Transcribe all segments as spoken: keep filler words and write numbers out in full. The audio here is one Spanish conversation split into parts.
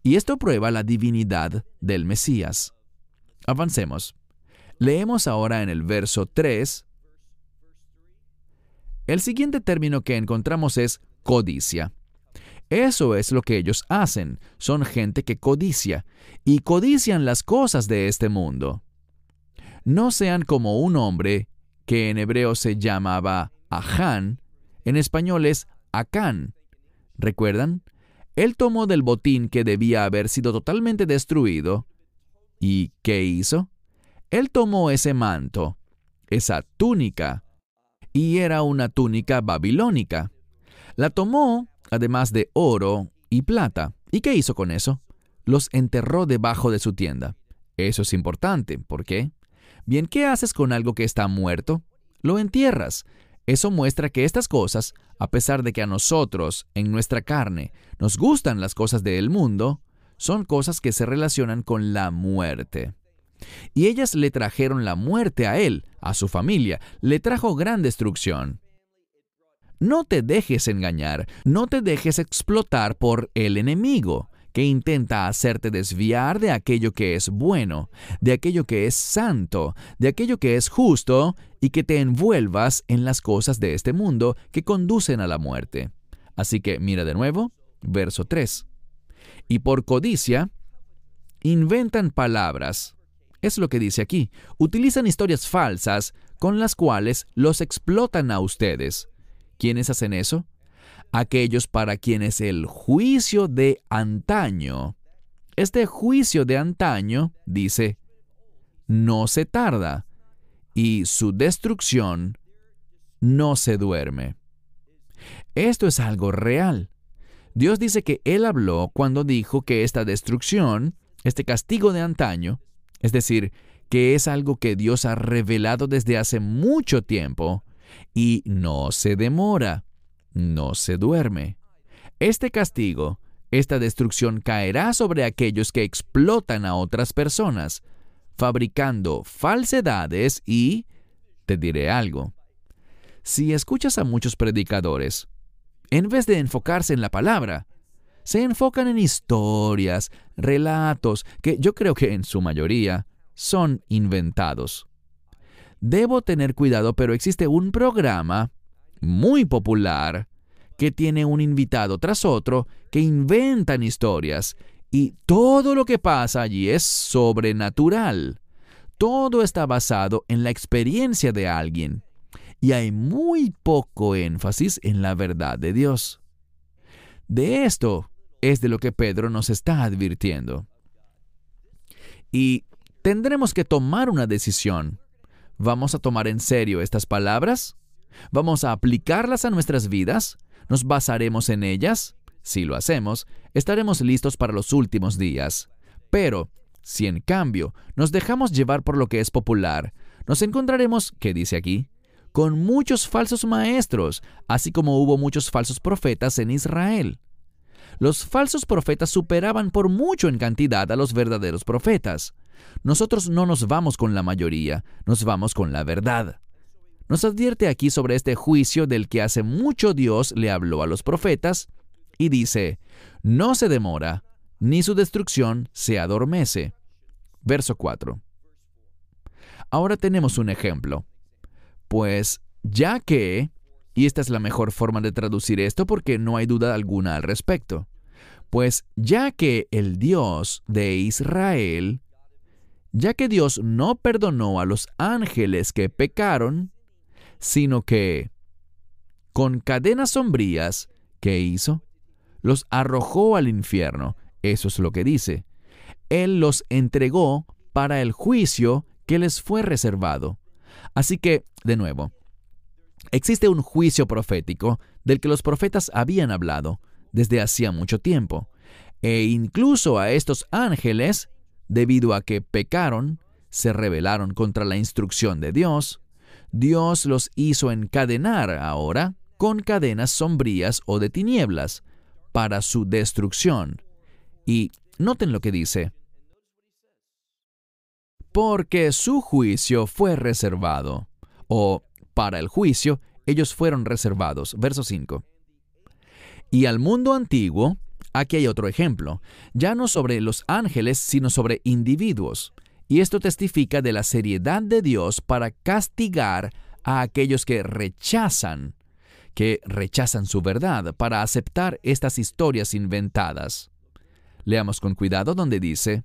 Y esto prueba la divinidad del Mesías. Avancemos. Leemos ahora en el verso tres. El siguiente término que encontramos es codicia. Eso es lo que ellos hacen. Son gente que codicia, y codician las cosas de este mundo. No sean como un hombre que en hebreo se llamaba Acán, en español es Acán. ¿Recuerdan? Él tomó del botín que debía haber sido totalmente destruido. ¿Y qué hizo? Él tomó ese manto, esa túnica, y era una túnica babilónica. La tomó, además de oro y plata. ¿Y qué hizo con eso? Los enterró debajo de su tienda. Eso es importante. ¿Por qué? Bien, ¿qué haces con algo que está muerto? Lo entierras. Eso muestra que estas cosas, a pesar de que a nosotros, en nuestra carne, nos gustan las cosas del mundo, son cosas que se relacionan con la muerte. Y ellas le trajeron la muerte a él, a su familia, le trajo gran destrucción. No te dejes engañar, no te dejes explotar por el enemigo, que intenta hacerte desviar de aquello que es bueno, de aquello que es santo, de aquello que es justo, y que te envuelvas en las cosas de este mundo que conducen a la muerte. Así que mira de nuevo, verso tres. Y por codicia, inventan palabras. Es lo que dice aquí. Utilizan historias falsas con las cuales los explotan a ustedes. ¿Quiénes hacen eso? Aquellos para quienes el juicio de antaño, este juicio de antaño, dice, no se tarda, y su destrucción no se duerme. Esto es algo real. Dios dice que Él habló cuando dijo que esta destrucción, este castigo de antaño, es decir, que es algo que Dios ha revelado desde hace mucho tiempo, y no se demora, no se duerme. Este castigo, esta destrucción caerá sobre aquellos que explotan a otras personas, fabricando falsedades y, te diré algo, si escuchas a muchos predicadores, en vez de enfocarse en la palabra, se enfocan en historias, relatos, que yo creo que en su mayoría son inventados. Debo tener cuidado, pero existe un programa muy popular que tiene un invitado tras otro que inventan historias, y todo lo que pasa allí es sobrenatural. Todo está basado en la experiencia de alguien, y hay muy poco énfasis en la verdad de Dios. De esto es de lo que Pedro nos está advirtiendo. Y tendremos que tomar una decisión. ¿Vamos a tomar en serio estas palabras? ¿Vamos a aplicarlas a nuestras vidas? ¿Nos basaremos en ellas? Si lo hacemos, estaremos listos para los últimos días. Pero, si en cambio nos dejamos llevar por lo que es popular, nos encontraremos, ¿qué dice aquí?, con muchos falsos maestros, así como hubo muchos falsos profetas en Israel. Los falsos profetas superaban por mucho en cantidad a los verdaderos profetas. Nosotros no nos vamos con la mayoría, nos vamos con la verdad. Nos advierte aquí sobre este juicio del que hace mucho Dios le habló a los profetas, y dice, no se demora, ni su destrucción se adormece. Verso cuatro. Ahora tenemos un ejemplo. Pues ya que, y esta es la mejor forma de traducir esto porque no hay duda alguna al respecto, pues ya que el Dios de Israel, ya que Dios no perdonó a los ángeles que pecaron, sino que, con cadenas sombrías, ¿qué hizo? Los arrojó al infierno. Eso es lo que dice. Él los entregó para el juicio que les fue reservado. Así que, de nuevo, existe un juicio profético del que los profetas habían hablado desde hacía mucho tiempo. E incluso a estos ángeles, debido a que pecaron, se rebelaron contra la instrucción de Dios, Dios los hizo encadenar ahora con cadenas sombrías o de tinieblas para su destrucción. Y noten lo que dice. Porque su juicio fue reservado, o para el juicio ellos fueron reservados. Verso cinco. Y al mundo antiguo, Aquí hay otro ejemplo, ya no sobre los ángeles, sino sobre individuos. Y esto testifica de la seriedad de Dios para castigar a aquellos que rechazan, que rechazan su verdad, para aceptar estas historias inventadas. Leamos con cuidado donde dice,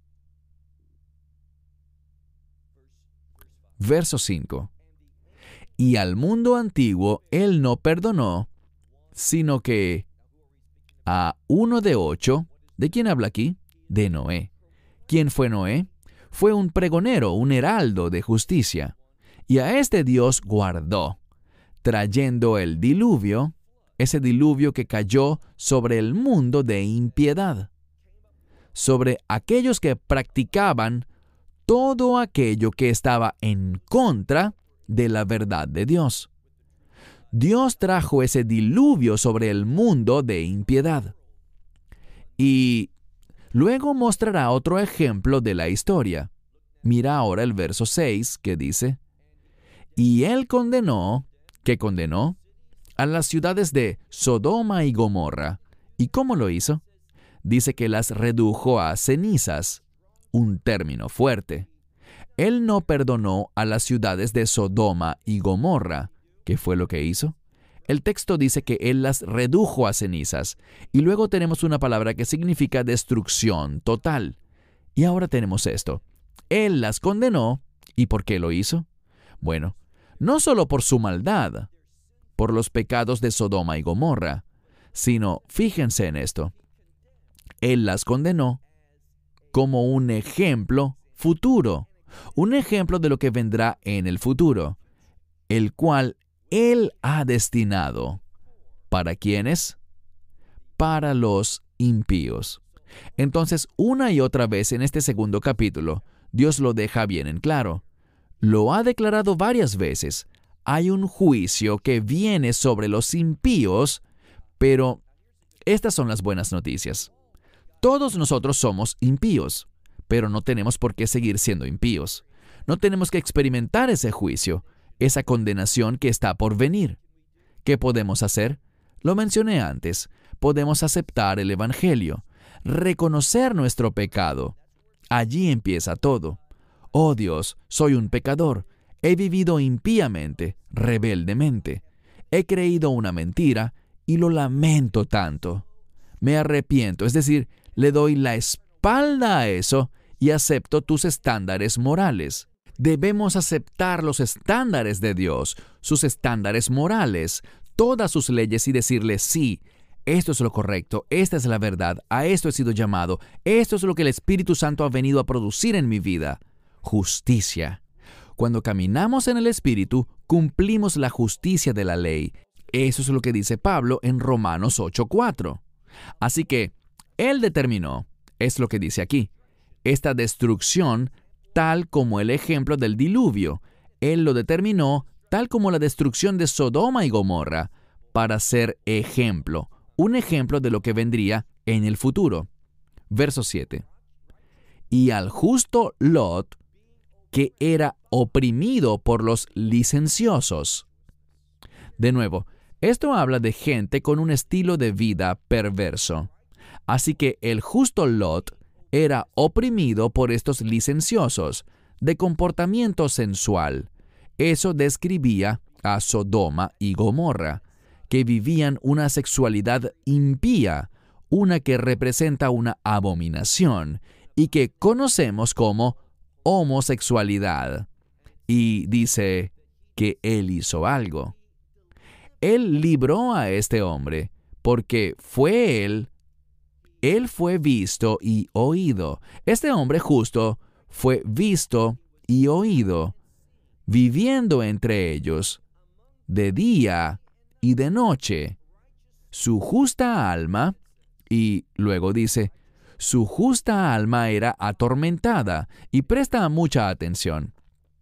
verso cinco. Y al mundo antiguo él no perdonó, sino que a uno de ocho, ¿de quién habla aquí? De Noé. ¿Quién fue Noé? Fue un pregonero, un heraldo de justicia. Y a este Dios guardó, trayendo el diluvio, ese diluvio que cayó sobre el mundo de impiedad, sobre aquellos que practicaban todo aquello que estaba en contra de la verdad de Dios. Dios trajo ese diluvio sobre el mundo de impiedad. Y luego mostrará otro ejemplo de la historia. Mira ahora el verso seis que dice, y él condenó, ¿qué condenó? A las ciudades de Sodoma y Gomorra. ¿Y cómo lo hizo? Dice que las redujo a cenizas, un término fuerte. Él no perdonó a las ciudades de Sodoma y Gomorra. ¿Qué fue lo que hizo? El texto dice que Él las redujo a cenizas, y luego tenemos una palabra que significa destrucción total. Y ahora tenemos esto. Él las condenó, ¿y por qué lo hizo? Bueno, no solo por su maldad, por los pecados de Sodoma y Gomorra, sino, fíjense en esto, Él las condenó como un ejemplo futuro, un ejemplo de lo que vendrá en el futuro, el cual Él ha destinado. ¿Para quiénes? Para los impíos. Entonces, una y otra vez en este segundo capítulo, Dios lo deja bien en claro. Lo ha declarado varias veces. Hay un juicio que viene sobre los impíos, pero estas son las buenas noticias. Todos nosotros somos impíos, pero no tenemos por qué seguir siendo impíos. No tenemos que experimentar ese juicio, esa condenación que está por venir. ¿Qué podemos hacer? Lo mencioné antes. Podemos aceptar el Evangelio, reconocer nuestro pecado. Allí empieza todo. Oh Dios, soy un pecador. He vivido impíamente, rebeldemente. He creído una mentira y lo lamento tanto. Me arrepiento, es decir, le doy la espalda a eso y acepto tus estándares morales. Debemos aceptar los estándares de Dios, sus estándares morales, todas sus leyes y decirle sí, esto es lo correcto, esta es la verdad, a esto he sido llamado, esto es lo que el Espíritu Santo ha venido a producir en mi vida. Justicia. Cuando caminamos en el Espíritu, cumplimos la justicia de la ley. Eso es lo que dice Pablo en Romanos ocho cuatro. Así que, Él determinó, es lo que dice aquí, esta destrucción tal como el ejemplo del diluvio. Él lo determinó tal como la destrucción de Sodoma y Gomorra, para ser ejemplo, un ejemplo de lo que vendría en el futuro. Verso siete. Y al justo Lot, que era oprimido por los licenciosos. De nuevo, esto habla de gente con un estilo de vida perverso. Así que el justo Lot era oprimido por estos licenciosos, de comportamiento sensual. Eso describía a Sodoma y Gomorra, que vivían una sexualidad impía, una que representa una abominación, y que conocemos como homosexualidad. Y dice que Él hizo algo. Él libró a este hombre, porque fue Él Él fue visto y oído. Este hombre justo fue visto y oído, viviendo entre ellos, de día y de noche. Su justa alma, y luego dice, su justa alma era atormentada, y presta mucha atención,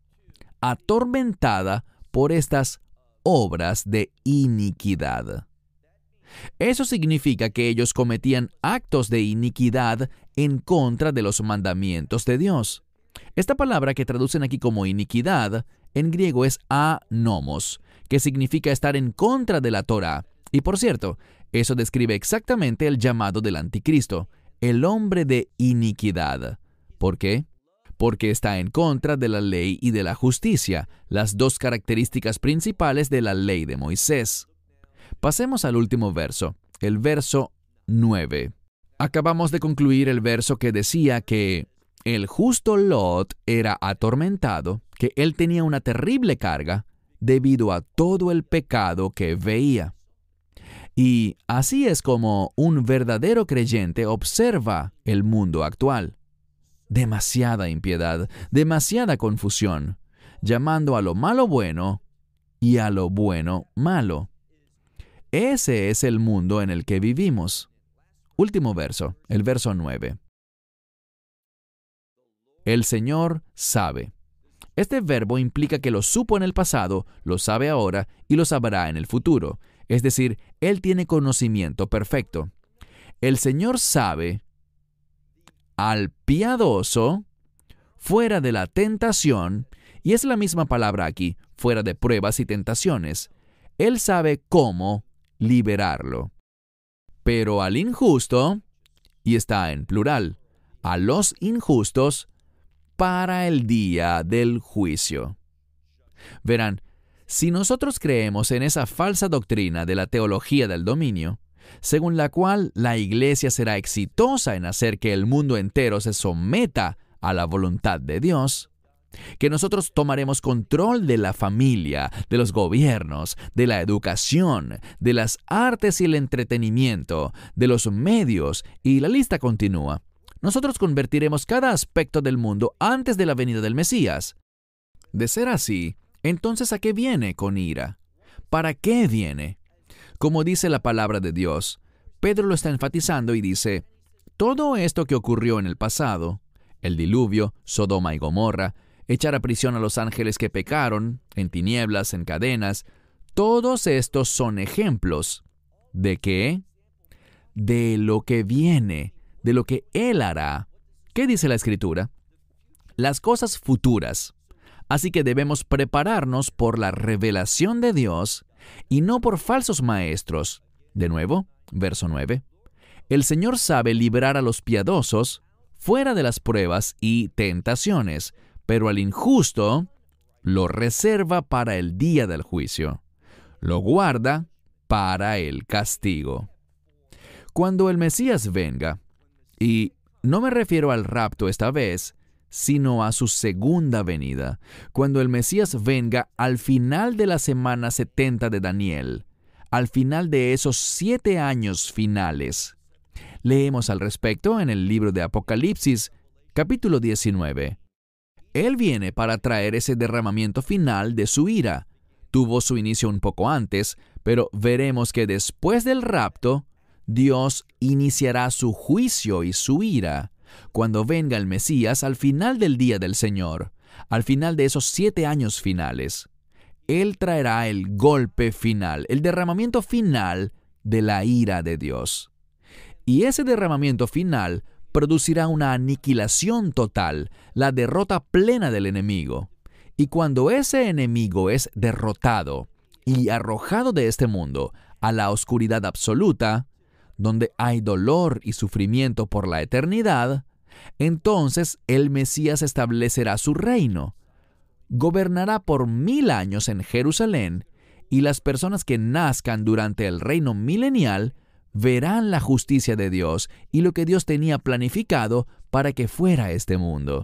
atormentada por estas obras de iniquidad. Eso significa que ellos cometían actos de iniquidad en contra de los mandamientos de Dios. Esta palabra que traducen aquí como iniquidad, en griego es anomos, que significa estar en contra de la Torá. Y por cierto, Eso describe exactamente el llamado del anticristo, el hombre de iniquidad. ¿Por qué? Porque está en contra de la ley y de la justicia, las dos características principales de la ley de Moisés. Pasemos al último verso, el verso nueve. Acabamos de concluir el verso que decía que el justo Lot era atormentado, que él tenía una terrible carga debido a todo el pecado que veía. Y así es como un verdadero creyente observa el mundo actual. Demasiada impiedad, demasiada confusión, llamando a lo malo bueno y a lo bueno malo. Ese es el mundo en el que vivimos. Último verso, el verso nueve. El Señor sabe. Este verbo implica que lo supo en el pasado, lo sabe ahora y lo sabrá en el futuro. Es decir, Él tiene conocimiento perfecto. El Señor sabe al piadoso fuera de la tentación, y es la misma palabra aquí, fuera de pruebas y tentaciones. Él sabe cómo liberarlo. Pero al injusto, y está en plural, a los injustos, para el día del juicio. Verán, si nosotros creemos en esa falsa doctrina de la teología del dominio, según la cual la Iglesia será exitosa en hacer que el mundo entero se someta a la voluntad de Dios, que nosotros tomaremos control de la familia, de los gobiernos, de la educación, de las artes y el entretenimiento, de los medios, y la lista continúa. Nosotros convertiremos cada aspecto del mundo antes de la venida del Mesías. De ser así, entonces ¿a qué viene con ira? ¿Para qué viene? Como dice la palabra de Dios, Pedro lo está enfatizando y dice, todo esto que ocurrió en el pasado, el diluvio, Sodoma y Gomorra, echar a prisión a los ángeles que pecaron, en tinieblas, en cadenas, todos estos son ejemplos. ¿De qué? De lo que viene, de lo que Él hará. ¿Qué dice la Escritura? Las cosas futuras. Así que debemos prepararnos por la revelación de Dios y no por falsos maestros. De nuevo, verso nueve. El Señor sabe librar a los piadosos fuera de las pruebas y tentaciones, pero al injusto lo reserva para el día del juicio. Lo guarda para el castigo. Cuando el Mesías venga, y no me refiero al rapto esta vez, sino a su segunda venida, cuando el Mesías venga al final de la semana setenta de Daniel, al final de esos siete años finales. Leemos al respecto en el libro de Apocalipsis, capítulo diecinueve. Él viene para traer ese derramamiento final de su ira. Tuvo su inicio un poco antes, pero veremos que después del rapto, Dios iniciará su juicio y su ira, cuando venga el Mesías al final del día del Señor, al final de esos siete años finales. Él traerá el golpe final, el derramamiento final de la ira de Dios. Y ese derramamiento final producirá una aniquilación total, la derrota plena del enemigo. Y cuando ese enemigo es derrotado y arrojado de este mundo a la oscuridad absoluta, donde hay dolor y sufrimiento por la eternidad, entonces el Mesías establecerá su reino. Gobernará por mil años en Jerusalén, y las personas que nazcan durante el reino milenial verán la justicia de Dios y lo que Dios tenía planificado para que fuera este mundo.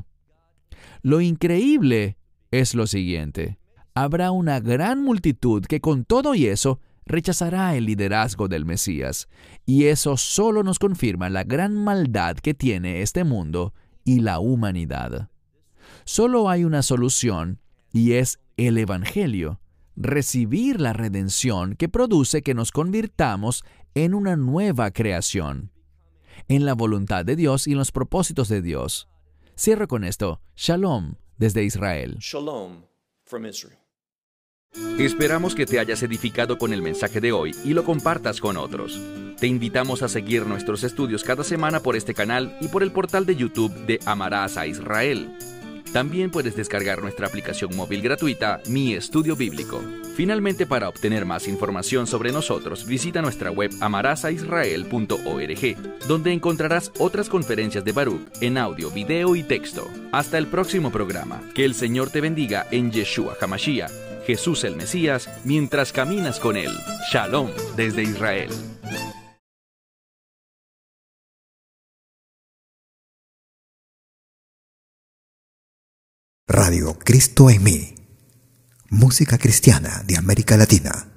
Lo increíble es lo siguiente: habrá una gran multitud que con todo y eso rechazará el liderazgo del Mesías, y eso solo nos confirma la gran maldad que tiene este mundo y la humanidad. Solo hay una solución, y es el Evangelio, recibir la redención que produce que nos convirtamos en una nueva creación, en la voluntad de Dios y en los propósitos de Dios. Cierro con esto. Shalom desde Israel. Shalom from Israel. Esperamos que te hayas edificado con el mensaje de hoy y lo compartas con otros. Te invitamos a seguir nuestros estudios cada semana por este canal y por el portal de YouTube de Amarás a Israel. También puedes descargar nuestra aplicación móvil gratuita, Mi Estudio Bíblico. Finalmente, para obtener más información sobre nosotros, visita nuestra web amarás a israel punto org, donde encontrarás otras conferencias de Baruch en audio, video y texto. Hasta el próximo programa. Que el Señor te bendiga en Yeshua HaMashiach, Jesús el Mesías, mientras caminas con Él. Shalom desde Israel. Radio Cristo en mí. Música cristiana de América Latina.